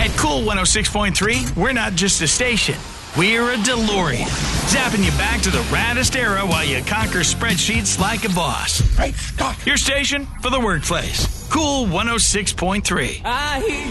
At Cool 106.3, we're not just a station. We're a DeLorean, zapping you back to the raddest era while you conquer spreadsheets like a boss. Right, stop. Your station for the workplace. Cool 106.3.